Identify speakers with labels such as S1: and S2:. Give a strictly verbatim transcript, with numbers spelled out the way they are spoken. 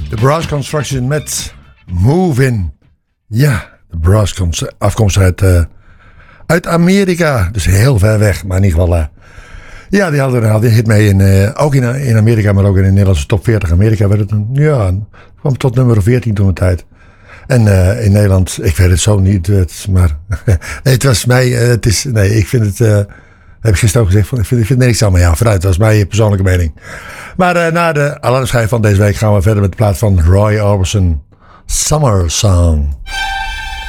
S1: De Brass Construction met Move In. Ja, de Brass Construction afkomstig uit, uh, uit Amerika. Dus heel ver weg, maar in ieder geval... Uh, ja, die hadden een hit mee, in, uh, ook in, in Amerika, maar ook in de Nederlandse top veertig. Amerika werd het een, ja, kwam tot nummer veertien toen de tijd. En uh, in Nederland, ik weet het zo niet, het, maar nee, het was mij, uh, het is, nee, ik vind het, uh, heb ik gisteren ook gezegd, ik vind, ik vind er niks aan, maar ja, vooruit, dat was mijn persoonlijke mening. Maar uh, na de alarmschijf van deze week gaan we verder met de plaat van Roy Orbison, Summer Song.